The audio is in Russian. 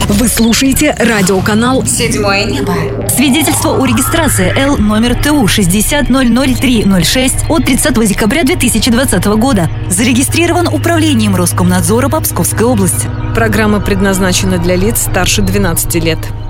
Вы слушаете радиоканал «Седьмое небо». Свидетельство о регистрации Л номер ТУ 6000306 от 30 декабря 2020 года. Зарегистрирован Управлением Роскомнадзора по Псковской области. Программа предназначена для лиц старше 12 лет.